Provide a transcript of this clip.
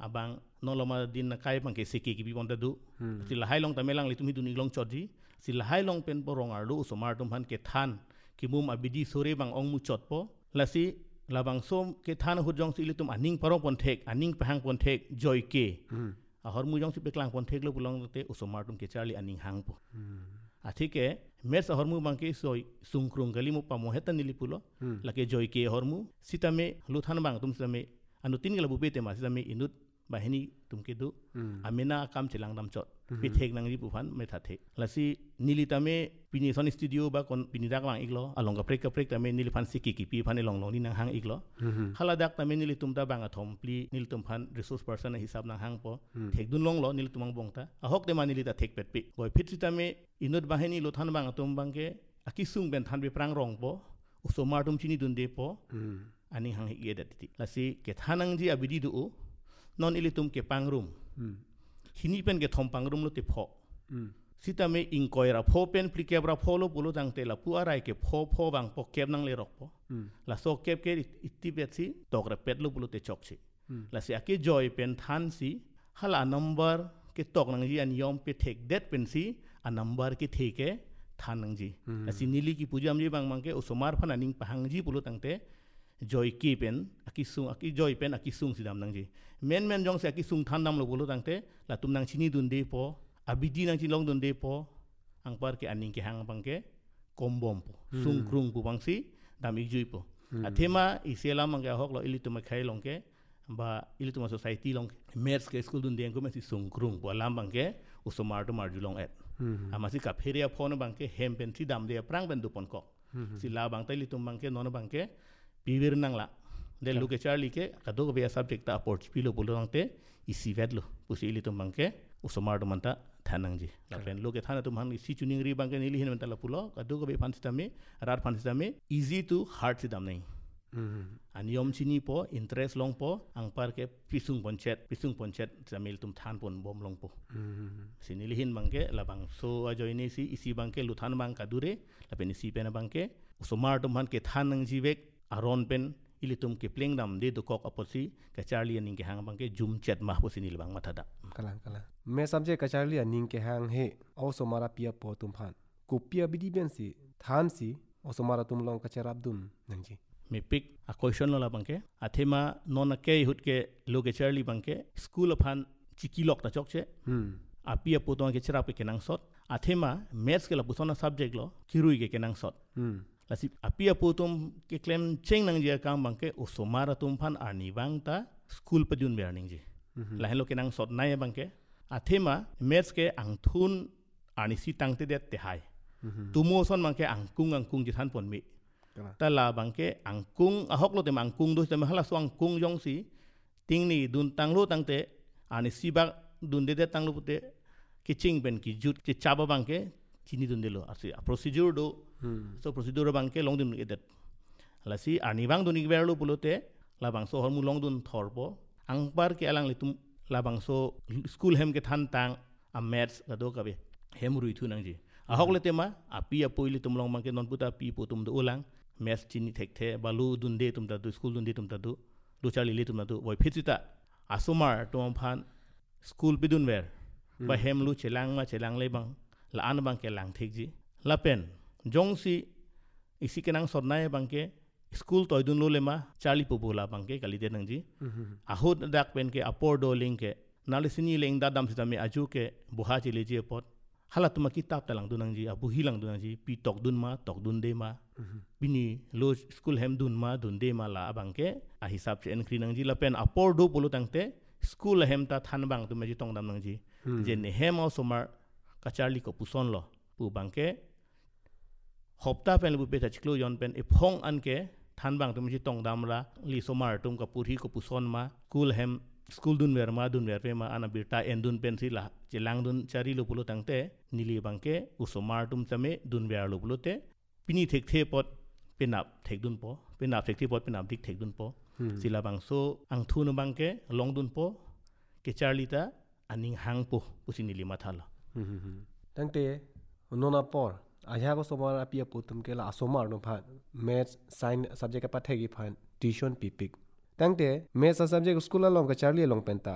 abang noloma din na kai bang ke seki ki bibon tadu sila hai long tamelang litum hidun ilong chodji sila hai long pen porong arlu usomar tum han ke than ki mum abidi sore bang ong mu chot po lasi labang som ke than hujong si litum aning parong ponthek aning pahang ponthek joy ke ahor mu jong si beklang ponthek lo pulong te usomar tum ke charli aning hang po athike mes ahor mu bang ke soi sungkrung gali mu pamo hetan nilipulo lake joy ke ahor mu sitame luthan bang tum sitame anu tin gala bube te ma sitame inut bahini tumke du amena kam chelang dam chot pithek nang ri pufan me thathe lasi nilitame pini son studio ba kon pini dak wang iglo along ka prek tame nilifan siki ki pi phane long long ni nang hang iglo hala dak tame nilitum ta bang athom pli nilitum phan resource person na hisab nang hang po thek dun long lo nilitumang bongta ahok te ma nilita thek pet pi boy phit sitame inut bahini lo than bang atum bang ke akisung ben than be prang rong po usomar tum chini dun de po ani hang hi edati lasi ke thanang ji abidi du non ilitum ke pangrum hini pen ke thom pangrum lo te pho sita me inkoira pho pen plikebra pho lo pulo tangte la pu arai ke pho bang po kep nang le rok po la so kep ke itti pet si tokra pet lo pulo te chok si la si ake joy pen than si hala number ke tok nang ji an yom pe thek det pen si a number ke theke than nang ji la si nili ki pujam ji bang mang ke usomar phan aning pahang ji pulo tangte joy ki pen aki joy pen akisung sidam nang ji men jong se akisung than dam lo bolo tangte la tum nang chini dun de po abidi nang chin long dun de po ang par ke aning ke hang bang ke kombom po sung krung pu bang si dam ijui po athema isela mang ke hok lo ilitum khai long ke ba ilitum society long mers ke school dun de ko me si sung krung po lam bang ke usomar to mar julong et amasi ka feria phone bang ke hem pen si dam de prang ben du pon ko sila bang tai litum bang ke non bang ke pivir nang la de lu ke charli ke kado be subject ta approach pilo bolo nangte isi vedlo pusi ilitum bang ke usomar do manta thanang ji la pen lu ke thana tum han isi tuning ri bang ke nili hin manta la pulo kado be phansitame rar phansitame easy to hard sidam nai aniom chini po interest long po ang par ke pisung ponchet jamil tum than pon bom long po sinili hin bang ke la bang so ajoini si isi bang ke lu than bang kadure la pen isi pen bang ke usomar tum han ke thanang ji vek aron pen ilitum ke pleng dam de do kok aposi ka charli aning ke hang bang ke jum chet ma posi nil bang mathada kala me subject ka charli aning ke hang he osomara pia po tum phan ku pia bidi ben si than si osomara tum long ka cherab dun nangji me pick a question la bang ke athema non ke hut ke lo ke charli bang ke school of han chiki lok ta chok che apia po ton ke cherab ke nang sot athema maths ke la pusona subject lo kirui ke nang sot lasi apia putum ke claim cheng nang je kang bang ke usomara tum phan arni bang ta school padun berning ji la helo ke nang sot nai bang ke athema maths ke angthun arni si tangte det te hai tumo son bang ke angkung ji than pon mi ta la bang ke angkung ahok lo te angkung do te hala so angkung jong si ting ni dun tang lo tangte arni si bak dun de tang lo pute ke ching ben ki jut ke chaba bang ke chini dun de lo asi procedure do so procedure bang ke long dun edet lasi ani bang dun igber lo pulote la bang so hormu long dun thorpo ang par ke alang litum la bang so school hem ke than tang a maths ga do ka be hem rui thu nang ji a hok le tema a pi a poili tum long bang ke non puta pi po tum do ulang maths chini thek the balu dun de tum da do school dun de tum da do charli le tum da do boy phitsita asumar tom phan school bidun wer ba hem lu chelang le bang la an bang ke lang thek ji la pen jong si isi kenang sornai bang ke school toy dun lo lema charli popola bang ke kali de nang ji ahut dak pen ke apor do link ke nalisini leng da dam sitame aju ke buha chi le je pot halat ma kitab talang dun nang ji abu hilang dun nang ji pi tok dun de ma bini lo school hem dun de ma la bang ke a hisab che enkri nang ji la pen apor do polo tangte school hem ta than bang tu me ji tong dam nang ji je ne hem au somar ka charli ko puson lo pu bang ke hopta pen lu pe ta chiklo yon pen e phong an ke than bang tum ji tong dam la li somar tum ka puri ko puson ma school dun wer pe ma ana birta en dun pen si la chelang dun chari lu pulo tangte nili bang ke usomar tum chame dun wer lu pulo te pini thek the pot penap thek dun po penap thek the pot penap dik thek dun po sila bang so ang thu no bang ke long dun po ke charli ta aning hang po pusi nili mathala tangte nona por आया को सोमार अपिया पुतुम के ला सोमार नो फान maths science subject का पठेगी फान ट्यूशन पिपिक तंगते मैथ्स सब्जेक्ट स्कूल लोंग का चार्ली लोंग पेंता